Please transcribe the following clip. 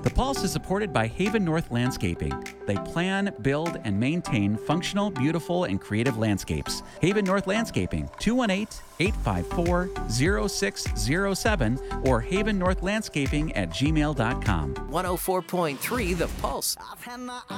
The Pulse is supported by Haven North Landscaping. They plan, build, and maintain functional, beautiful, and creative landscapes. Haven North Landscaping, 218-854-0607 or havennorthlandscaping@gmail.com. 104.3 The Pulse.